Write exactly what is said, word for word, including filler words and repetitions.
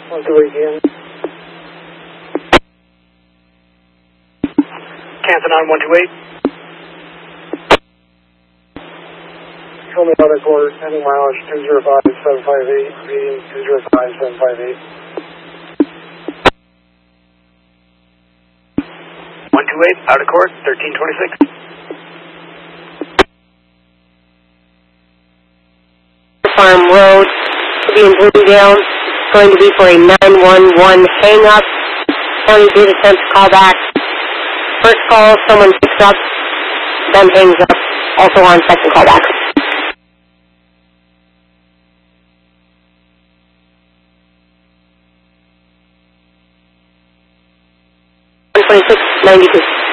one two eight again. Canton on one two eight. Show me other quarter, ending mileage two zero five seven five eight, reading two zero five seven five eight. one two eight, out of court, thirteen twenty-six. Farm Road, being Bloomingdale, going to be for a nine one one hang-up. County did attempt to call back. First call, someone picks up, then hangs up, also on second call back. one twenty-six ninety-two.